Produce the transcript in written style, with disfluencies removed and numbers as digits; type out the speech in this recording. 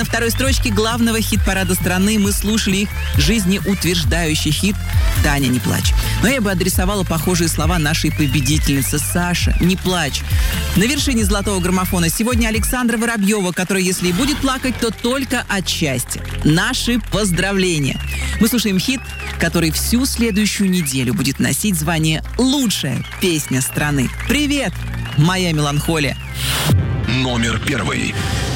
На второй строчке главного хит-парада страны мы слушали их жизнеутверждающий хит «Таня, не плачь». Но я бы адресовала похожие слова нашей победительнице. Саша, не плачь. На вершине золотого граммофона сегодня Александра Воробьева, которая, если и будет плакать, то только от счастья. Наши поздравления. Мы слушаем хит, который всю следующую неделю будет носить звание «Лучшая песня страны». Привет, моя меланхолия. Номер 1.